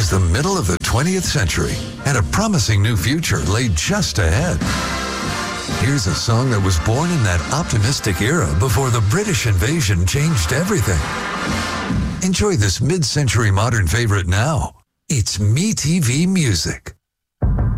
was the middle of the 20th century, and a promising new future lay just ahead. Here's a song that was born in that optimistic era before the British invasion changed everything. Enjoy this mid-century modern favorite now. It's MeTV Music.